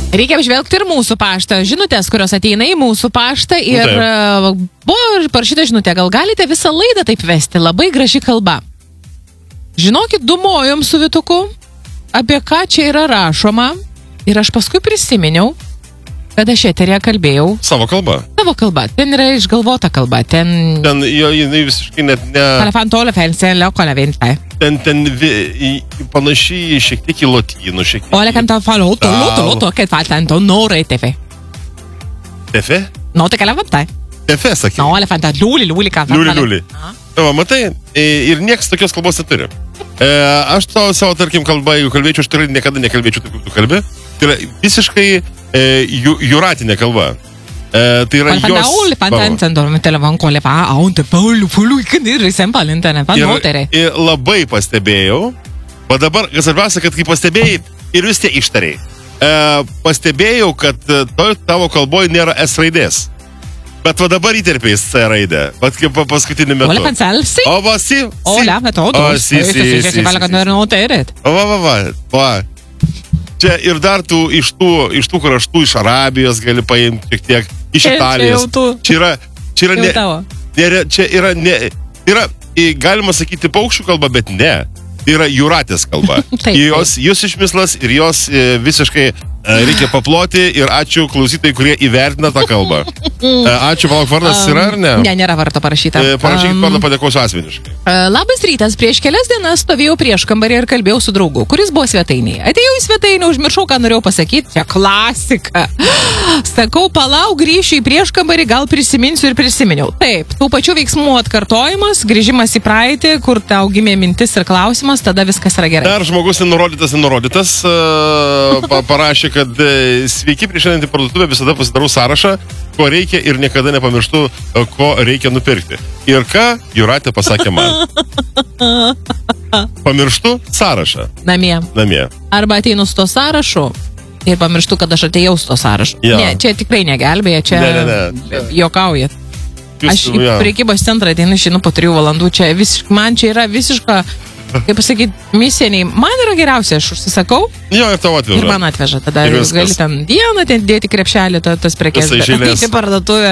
Reikia apžvelgti ir mūsų paštą. Žinutės, kurios ateina į mūsų paštą ir buvo parašyta žinutė, gal galite visą laidą taip vesti, labai graži kalba. Žinokit, dumojom su Vytuku, apie ką čia yra rašoma ir aš paskui prisiminiau, kad aš eterėje kalbėjau. Savo kalba. Savo kalba. Ten yra išgalvota kalba. Ten jinai visiškai net ne... Ten panašiai šiek tiek į lotynų, šiek tiek... Ole cantafaloto, che fa tanto onore tefe. Tefe? No, te calavantai. Tefe, sakai. No, elefanta, liuli, ką. Liuli. Va, matai, ir nieks tokios kalbos neturi. Aš savo, tarkim, kalbą, jeigu kalbėčiau, aš tikrai niekada nekalbėčiau taip, kaip tu kalbi. Tai yra visiškai jūratinė kalba. Tai yra jos... Ir labai pastebėjau, o dabar, svarbiausia, kad kai pastebėjai ir vis tie ištarėjai, pastebėjau, kad tavo kalboje nėra S raidės. Bet va dabar įterpėjai C raidę, bet kaip paskutinį metu. Ole fancelsi? O va, si. Ole, bet o, va. Čia ir dar tu iš tų kraštų, iš Arabijos gali paimti šiek tiek, iš Italijos. Čia yra, galima sakyti, paukščių kalba, bet ne. Tai yra jūratės kalba. Jos išmislas ir jos visiškai reikia paploti ir ačiū klausytojai, kurie įvertina tą kalbą. Ačiū, palauk, vardas yra ar ne? Ne, nėra vardo parašyta. Parašykit vardą, padėkosiu asmeniškai. Labas rytas, prieš kelias dienas stovėjau prieš kambarį ir kalbėjau su draugu, kuris buvo svetainėje. Atėjau į svetainę, užmiršau, ką norėjau pasakyti. Čia klasika. Sakau, palauk, grįšiu į prieš kambarį, gal prisiminsiu ir prisiminiau. Taip, tų pačių veiksmų atkartojimas, grįžimas į praeitį, kur tau gimė mintis ir klausimas, tada viskas yra gerai. Dar žmogus nenurodytas parašė, kad sveiki, prieš einant į parduotuvę visada pasidarau sąrašą, ko reikia ir niekada nepamirštu, ko reikia nupirkti. Ir ką Jūratė pasakė man? Pamirštu sąrašą. Namie. Arba ateinu su to sąrašu ir pamirštu, kad aš atėjau su to sąrašu. Ja. Ne, čia tikrai negelbėja, čia juokaujat. Aš į prekybos centrą ateinu šiandien po 3 valandų, man čia yra visiška, kaip pasakyti, misiniai. Man yra geriausia, aš užsisakau. Jo, ir tavo atveža. Ir man atveža. Tada jūs gali ten dieną dėti krepšelį tas prekes. Ateiti parduotuvę.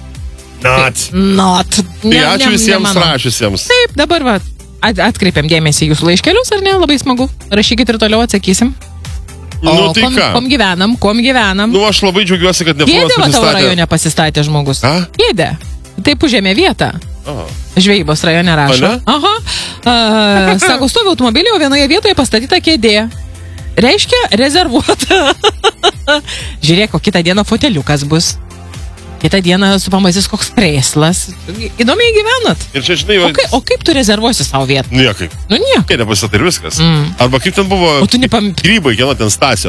Not. Tai ačiū visiems rašysiems. Taip, dabar va, atkreipiam dėmesį jūsų laiškelius, ar ne? Labai smagu. Rašykit ir toliau atsakysim. Nu, tai ką? Kuom gyvenam? Nu, aš labai džiaugiuosi, kad Kėdė va tavo rajone pasistatė žmogus. Kėdė. Taip užėmė vietą. Žvejybos rajone rašo. Sako, stovi automobilį, o vienoje vietoje pastatyta kėdė. Reiškia, rezervuota. Žiūrėk, o kitą dieną foteliukas bus. Kitą dieną supamasis koks krėslas. Įdomiai gyvenat. Ir čia, žinai, o kaip tu rezervuosi savo vietą? Niekaip. Nu, niekaip. Kėdė pasistatė ir viskas. Arba kaip ten buvo grybai, kieno ten Stasio.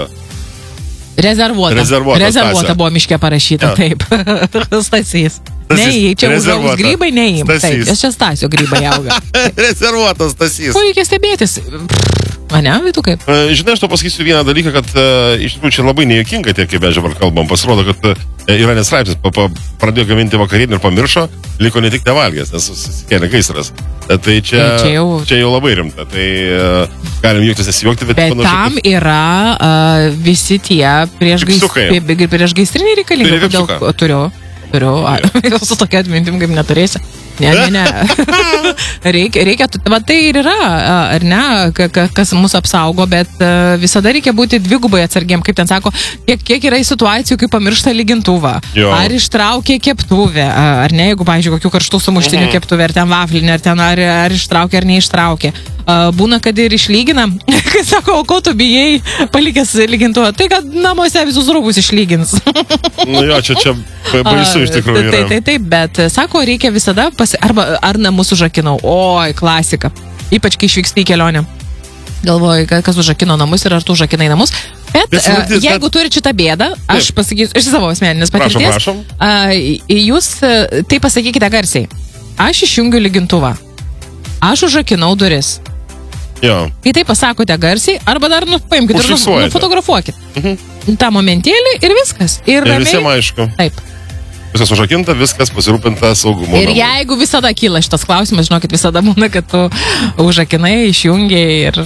Rezervuota buvo miške parašyta, taip. Stasys. Neįjai, čia užaugs grybai, neįjim. Taip, čia Stasio grybai auga. Rezervuotas Stasys. Ko reikia stebėtis? Mane, Vytu kaip? Žinai, aš to pasakysiu vieną dalyką, kad iš tikrųjų čia labai nejuokinga tiek, kaip mes dabar kalbam. Pasirodo, kad yra nestraipsnis, pradėjo gaminti vakarienį ir pamiršo, liko ne tik nevalgęs, nes susikėlė gaisras. Tai čia jau labai rimta. Tai galim juoktis, nesijuokti, bet tam yra visi tie priešgaisriniai reikalingi. Turiu. Su tokia atmintim, kaip neturėsi. Ne. Reikia, va tai ir yra, ar ne, kas mūsų apsaugo, bet visada reikia būti dvigubai atsargiem, kaip ten sako, kiek yra situacijų, kai pamiršta lygintuvą. Ar ištraukė keptuvę, ar ne, jeigu, pavyzdžiui, kokių karštų sumuštinių keptuvę, ar ten vaflinį, ar ten ar ištraukė, ar neištraukė. Būna, kad ir išlygina, kai sako, o ko tu bijai palikęs lygintuvą, tai kad namuose visus rūbus išlygins. Nu jo, čia baisu iš tikrųjų yra. Taip, bet sako, reikia visada ar namus užrakinau. Oi, klasika. Ypač, kai išvyksti į kelionę. Galvoju, kas užrakino namus ir ar tu užrakinai namus. Bet jeigu turi šitą bėdą, aš pasakysiu, iš savo asmeninės patirties, prašom. Jūs tai pasakykite garsiai. Aš išjungiu lygintuvą. Aš užrakinau duris. Jo. Kai tai pasakote garsiai, arba dar paimkite ir nufotografuokit. tą momentėlį ir viskas. Ir visiems aišku. Taip. Viskas užrakinta, viskas pasirūpinta saugumu. Ir jeigu visada kyla šitas klausimas, žinokit, visada būna, kad tu užrakinai, išjungiai ir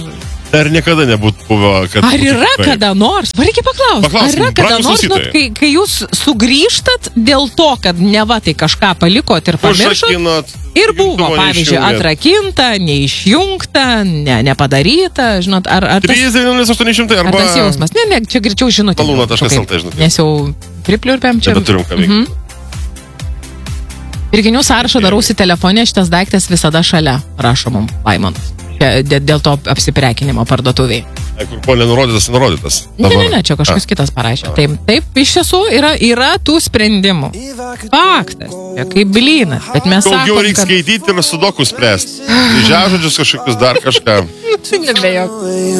Dar niekada nebūtų buvo, kad... Ar yra kada nors, reikia paklausti, ar yra kada nors, kai jūs sugrįžtat dėl to, kad neva tai kažką palikot ir pamiršot, ir buvo, pavyzdžiui, atrakinta, neišjungta, nepadaryta, žinot, ar tas... 3,800 arba... Ar tas jausmas? Ne, čia greičiau žinutė. Palūna.lt, žinot. Nes jau pripliurpiam čia. Nebeturim ką veikti. Pirkinių sąrašą darausi telefone, šitas daiktas visada šalia, rašo mum Laimontas. Dėl to apsiprekinimo parduotuviai. Kur buvo nenurodytas. Ne, čia kažkas kitas parašė. Taip, iš tiesų yra tų sprendimų. Faktas, kaip blynas, bet mes sakom, daugiau reikia skaityti ir sudokus spręsti. Žodžius kažkokius dar kažką. Nebejok.